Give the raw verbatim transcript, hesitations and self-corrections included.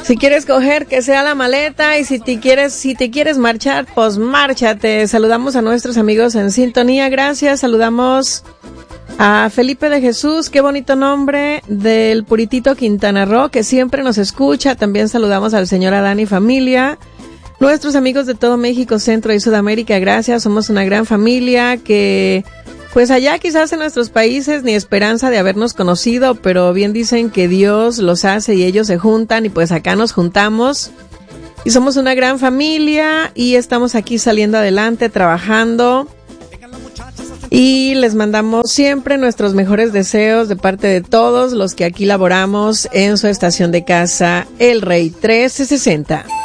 Si quieres coger, que sea la maleta, y si te quieres, si te quieres marchar, pues márchate. Saludamos a nuestros amigos en sintonía, gracias. Saludamos a Felipe de Jesús, qué bonito nombre, del Puritito Quintana Roo, que siempre nos escucha. También saludamos al señor Adán y familia. Nuestros amigos de todo México, Centro y Sudamérica, gracias. Somos una gran familia que, pues allá quizás en nuestros países ni esperanza de habernos conocido, pero bien dicen que Dios los hace y ellos se juntan, y pues acá nos juntamos. Y somos una gran familia y estamos aquí saliendo adelante, trabajando. Y les mandamos siempre nuestros mejores deseos de parte de todos los que aquí laboramos en su estación de casa, El Rey trescientos sesenta.